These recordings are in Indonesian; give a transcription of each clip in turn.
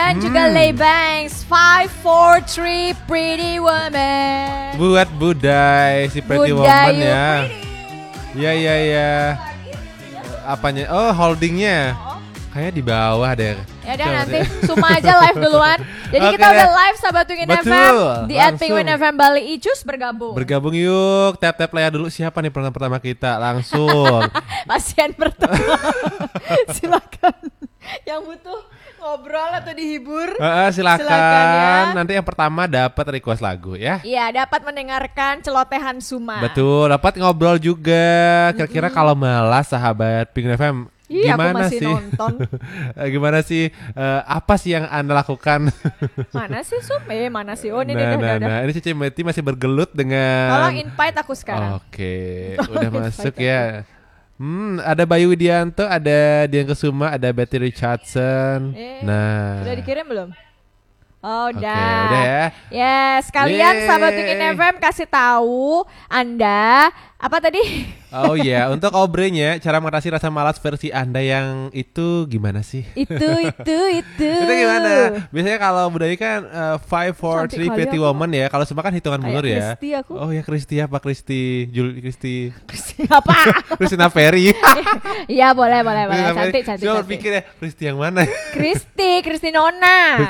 dan juga Lay Banks 543 Pretty Woman. Buat Budai si Pretty Woman ya. Iya. Apanya? Oh, holdingnya. Kayaknya di bawah deh. Ya udah nanti Suma aja live duluan. Jadi kita udah live sahabat Penguin FM di @Penguin FM Bali. Icus bergabung. Bergabung yuk. Tap Lea dulu. Siapa nih penonton pertama kita? Langsung. Pasien pertama. Silakan. Yang butuh ngobrol atau dihibur. Silakan ya. Nanti yang pertama dapat request lagu ya. Iya, dapat mendengarkan celotehan Suma. Betul, dapat ngobrol juga. Kira-kira kalau malas sahabat Penguin FM, gimana aku masih sih? nonton. Gimana sih? Apa sih yang Anda lakukan? Mana sih Sum? Mana sih? Oh ini Nah, udah. ini Cici Meti masih bergelut dengan. Tolong invite aku sekarang. Oke, udah masuk ya. Ada Bayu Widianto, ada Dian Kesuma, ada Betty Richardson. Nah, udah dikirim belum? Oh, udah. Oke, udah ya. Yes, kalian sahabat Penguin FM kasih tahu Anda apa tadi? Oh iya, untuk obrenya cara mengatasi rasa malas versi Anda yang itu gimana sih? Itu. Itu gimana? Biasanya kalau budaya kan 543 Pretty Woman ya. Kalau semua kan hitungan mundur ya. Kristi aku. Oh ya Kristi apa? Kristi apa? Kristina Ferry. Iya boleh. Cantik. Coba pikir ya Kristi yang mana? Kristi Nona.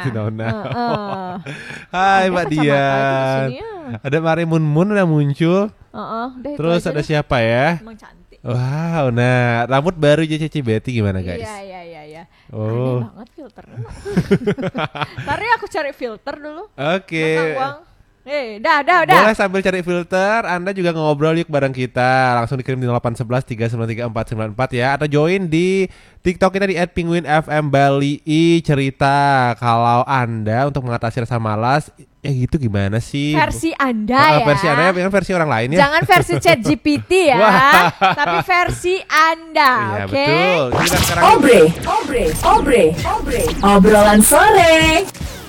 Hai Mbak Dian. Ada Mari Mun udah muncul. Terus ada siapa ya? Emang cantik. Wow, nah rambut baru Cici Betty gimana guys? Iya. Oh. Aneh banget filternya. Ntar aku cari filter dulu. Oke. Udah. Boleh sambil cari filter, Anda juga ngobrol yuk bareng kita. Langsung dikirim di 0811 393 494 ya. Atau join di TikTok kita di @penguinfmbali. Cerita kalau Anda untuk mengatasi rasa malas gitu gimana sih? Versi Anda ya. Versi Anda ya, versi orang lain ya. Jangan versi ChatGPT ya. Tapi versi Anda, iya, oke? Betul. Kita sekarang Obre. Obrolan sore.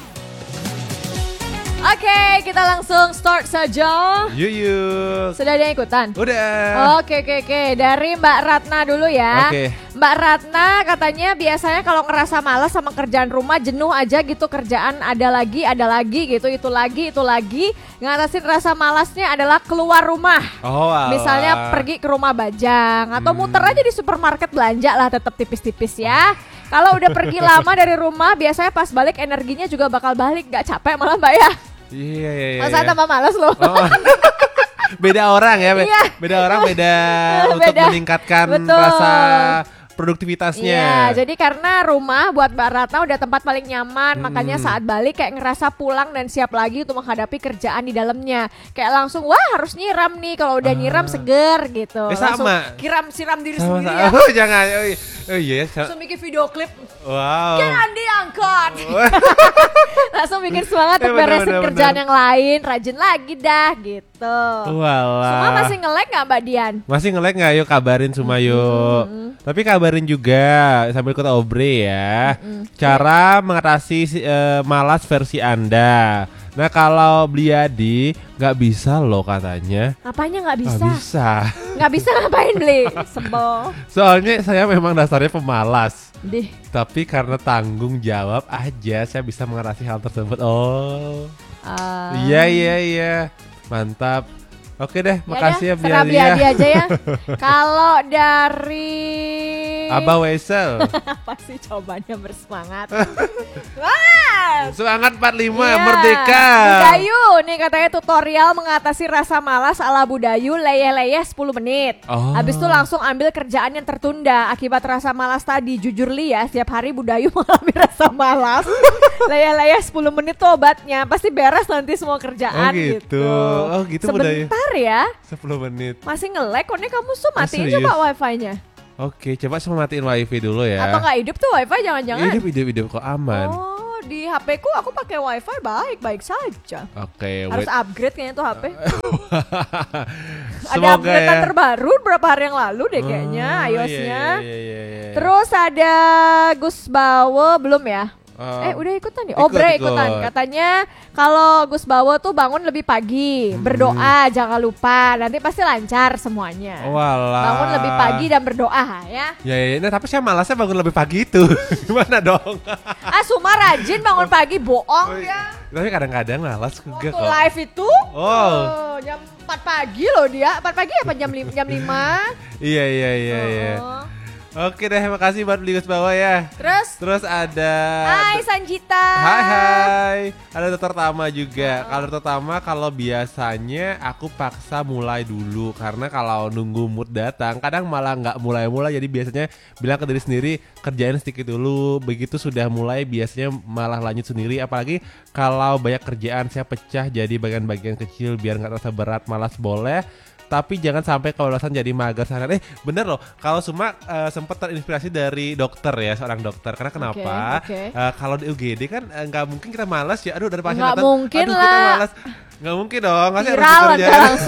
Oke, kita langsung start saja. Yuk. Sudah ada yang ikutan? Udah. Oke. Dari Mbak Ratna dulu ya. Oke. Mbak Ratna katanya biasanya kalau ngerasa malas sama kerjaan rumah, jenuh aja gitu, kerjaan ada lagi gitu, itu lagi. Ngatasin rasa malasnya adalah keluar rumah. Oh, alah. Misalnya pergi ke rumah Bajang atau muter aja di supermarket belanja lah, tetap tipis-tipis ya. Kalau udah pergi lama dari rumah, biasanya pas balik energinya juga bakal balik, gak capek malah Mbak ya. Iya. Masa tambah malas loh. Beda orang ya, beda orang untuk meningkatkan rasa produktivitasnya. Iya, jadi karena rumah buat Mbak Ratna udah tempat paling nyaman, makanya saat balik kayak ngerasa pulang dan siap lagi untuk menghadapi kerjaan di dalamnya. Kayak langsung harus nyiram nih, kalau udah nyiram seger gitu. Langsung siram diri sendiri ya. Oh jangan, oh iya. Langsung bikin video klip. Wow. Kan Andi angkot. Langsung bikin semangat untuk beresin kerjaan yang lain, rajin lagi dah gitu. Walah. Semua masih nge-lag gak Mbak Dian? Masih nge-lag gak? Yuk kabarin semua yuk. Tapi kabarin juga sambil kita obre ya. Cara mengatasi malas versi Anda. Nah kalau Bliadi gak bisa loh katanya. Apanya gak bisa? Gak bisa. Gak bisa ngapain Bli? Sebel. Soalnya saya memang dasarnya pemalas. Tapi karena tanggung jawab aja saya bisa mengatasi hal tersebut. Oh. Iya. Mantap. Oke deh, makasih ya Bliadi aja ya. Kalau dari Abah Wesel. apa sih cobaannya bersemangat? Semangat 45 merdeka. Budayu nih katanya tutorial mengatasi rasa malas ala Budayu, leye-leye 10 menit. Habis itu langsung ambil kerjaan yang tertunda akibat rasa malas tadi. Jujur Li ya, setiap hari Budayu mengalami rasa malas. Leye-leye 10 menit tuh obatnya. Pasti beres nanti semua kerjaan gitu. Oh gitu Budayu. Sebentar ya. 10 menit. Masih nge-lag kok nih, kamu matiin coba wifi-nya. Oke, coba saya matiin wifi dulu ya. Atau nggak hidup tuh wifi jangan-jangan? Hidup kok aman. Oh, di HP ku aku pakai wifi baik-baik saja. Oke, harus upgrade kayaknya tuh HP. Ada Semoga upgrade ya. terbaru berapa hari yang lalu deh kayaknya iOS-nya. Iya. Terus ada Gus Bawo belum ya? Udah ikutan nih. Bre ikutan. Katanya kalau Gus Bawo tuh bangun lebih pagi, berdoa jangan lupa, nanti pasti lancar semuanya. Walah. Bangun lebih pagi dan berdoa ya. Ya, nah, tapi saya malasnya bangun lebih pagi itu. Gimana dong? Suma rajin bangun pagi, bohong ya. Tapi kadang-kadang malas juga kok. Waktu live itu jam 4 pagi loh dia. 4 pagi apa jam 5? Iya. Oke deh, makasih buat Gus Bawo ya. Terus ada Hai Sanjita. Hai. Ada Dr. Tama juga. Kalau Dr. Tama, kalau biasanya aku paksa mulai dulu karena kalau nunggu mood datang kadang malah nggak mulai-mulai. Jadi biasanya bilang ke diri sendiri kerjain sedikit dulu. Begitu sudah mulai biasanya malah lanjut sendiri. Apalagi kalau banyak kerjaan saya pecah jadi bagian-bagian kecil biar nggak terasa berat. Malas boleh. Tapi jangan sampai kewalasan jadi mager sangat. Bener loh, kalau semua sempat terinspirasi dari dokter ya, seorang dokter. Karena kenapa? Kalau di UGD kan nggak mungkin kita malas ya. Aduh dari pasien datang, mungkin aduh lah. kita malas. Nggak mungkin dong, masih harus bekerja.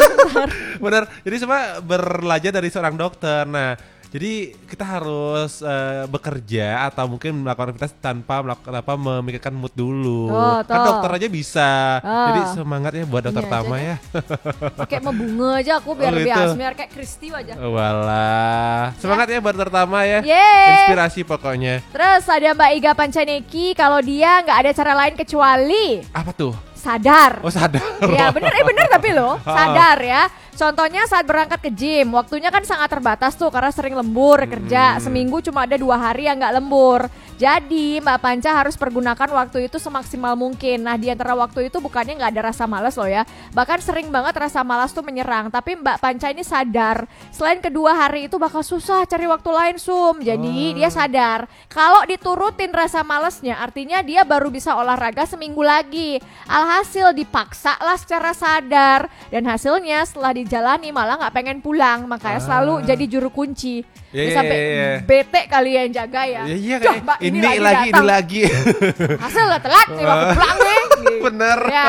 Bener, jadi semua belajar dari seorang dokter. Nah, jadi kita harus bekerja atau mungkin melakukan aktivitas tanpa memikirkan mood dulu. Kan dokter aja bisa. Jadi semangat ya buat dokter Tama ya. Kayak membunga aja aku biar lebih asmir kayak Kristi aja. Walah. Semangat ya buat dokter Tama ya. Inspirasi pokoknya. Terus ada Mbak Iga Pancaneki, kalau dia nggak ada cara lain kecuali apa tuh? Sadar. Sadar. Ya bener tapi loh sadar ya. Contohnya saat berangkat ke gym, waktunya kan sangat terbatas tuh karena sering lembur kerja. Seminggu cuma ada 2 hari yang nggak lembur. Jadi Mbak Panca harus pergunakan waktu itu semaksimal mungkin. Nah di antara waktu itu bukannya nggak ada rasa malas loh ya. Bahkan sering banget rasa malas tuh menyerang. Tapi Mbak Panca ini sadar, selain kedua hari itu bakal susah cari waktu lain Sum. Jadi dia sadar, kalau diturutin rasa malasnya artinya dia baru bisa olahraga seminggu lagi. Alhasil dipaksa lah secara sadar. Dan hasilnya setelah dijalani malah nggak pengen pulang, makanya selalu jadi juru kunci. Sampai bete kali yang jaga ya. Coba ini lagi. Hasil gak telat nih waktu pulang nih. Bener. Ya.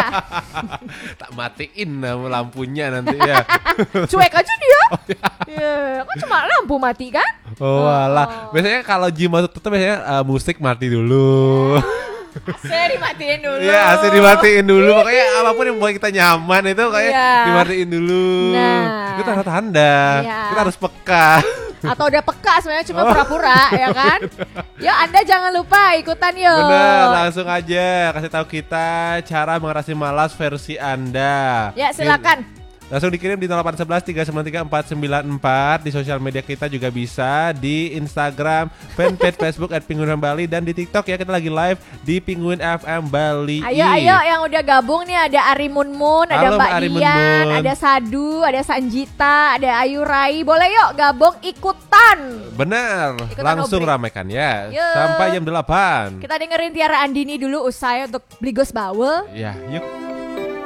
Tak matiin lampunya nanti ya. Cuek aja dia. Kan cuma lampu mati kan. Walah. Biasanya kalau gym masuk tutup biasanya musik mati dulu. AC dimatiin dulu. Iya, AC dimatiin dulu. Pokoknya apapun yang buat kita nyaman itu kayak dimatiin dulu. Itu tanda-tanda. Kita harus peka. Atau udah peka sebenarnya cuma pura-pura ya kan. Yuk Anda jangan lupa ikutan yuk. Bener, langsung aja kasih tahu kita cara mengatasi malas versi Anda. Ya silakan. Langsung dikirim di 0811 393 494. Di sosial media kita juga bisa. Di Instagram, fanpage Facebook @pinguin_bali. Dan di TikTok ya, kita lagi live di Pinguin FM Bali. Ayo yang udah gabung nih. Ada Arimunmun, ada Mbak Dian, ada Sadu, ada Sanjita, ada Ayu Rai. Boleh yuk gabung ikutan. Bener, langsung ramaikan ya. Sampai jam 8. Kita dengerin Tiara Andini dulu usai untuk beli Gus Bawo. Ya, yuk.